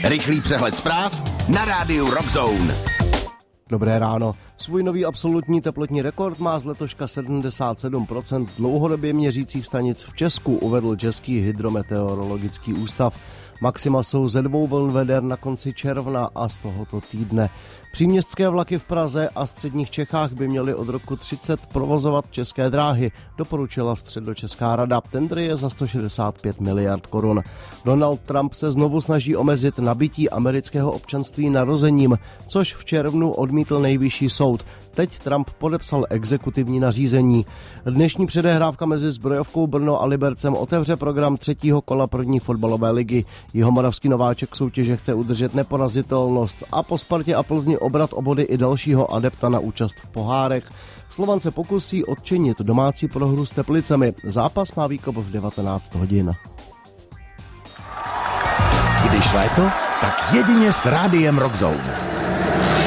Rychlý přehled zpráv na rádiu Rockzone. Dobré ráno. Svůj nový absolutní teplotní rekord má z letoška 77% dlouhodobě měřících stanic v Česku, uvedl Český hydrometeorologický ústav. Maxima jsou ze 2 vln veder na konci června a z tohoto týdne. Příměstské vlaky v Praze a středních Čechách by měly od roku 30 provozovat České dráhy, doporučila Středočeská rada. Tendr je za 165 miliard korun. Donald Trump se znovu snaží omezit nabytí amerického občanství narozením, což v červnu odmítl nejvyšší soud. Teď Trump podepsal exekutivní nařízení. Dnešní předehrávka mezi Zbrojovkou Brno a Libercem otevře program 3. kola první fotbalové ligy. Jihomoravský nováček soutěže chce udržet neporazitelnost a po Spartě a Plzni obrat o body i dalšího adepta na účast v pohárech. Slovan se pokusí odčinit domácí prohru s Teplicemi. Zápas má výkop v 19 hodin. Když léto, tak jedině s rádiem Rockzone.